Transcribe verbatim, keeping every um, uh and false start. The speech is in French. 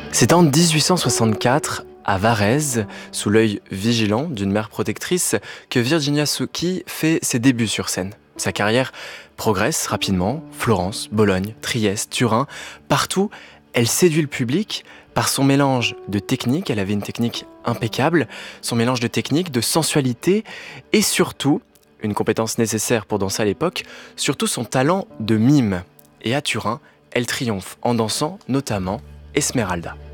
C'est en dix-huit cent soixante-quatre, à Varèse, sous l'œil vigilant d'une mère protectrice, que Virginia Succhi fait ses débuts sur scène. Sa carrière progresse rapidement. Florence, Bologne, Trieste, Turin, partout, elle séduit le public par son mélange de technique. Elle avait une technique impeccable, son mélange de technique, de sensualité et surtout, une compétence nécessaire pour danser à l'époque, surtout son talent de mime. Et à Turin, elle triomphe en dansant notamment Esmeralda.